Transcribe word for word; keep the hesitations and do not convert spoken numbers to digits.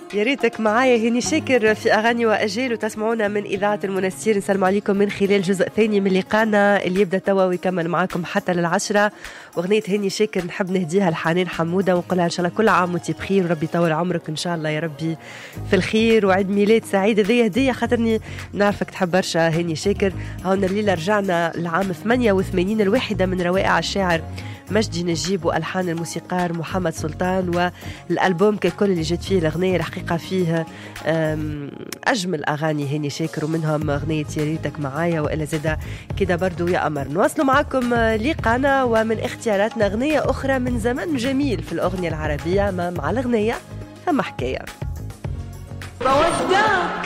يا ريتك معايا هاني شاكر في أغاني وأجيال، وتسمعونا من إذاعة المنستير. نسلم عليكم من خلال جزء ثاني من لقانا اللي يبدأ توا ويكمل معاكم حتى للعشرة. وأغنية هاني شاكر نحب نهديها لحنان حمودة ونقولها إن شاء الله كل عام وانتي بخير وربي يطول عمرك إن شاء الله يا ربي في الخير، وعيد ميلاد سعيد. ذي هدية خاطرني نعرفك تحب برشا هاني شاكر. هون الليلة رجعنا لعام ثمانية وثمانين، الواحدة من روائع الشاعر مجدي نجيب وألحان الموسيقار محمد سلطان، والألبوم ككل اللي جت فيه الأغنية الحقيقة فيه أجمل أغاني هاني شاكر، ومنهم أغنية يا ريتك معايا وإلا زادا كده برضو يا قمر. نواصلوا معكم لقانا ومن اختياراتنا أغنية أخرى من زمن جميل في الأغنية العربية. ما مع الأغنية ثم حكاية.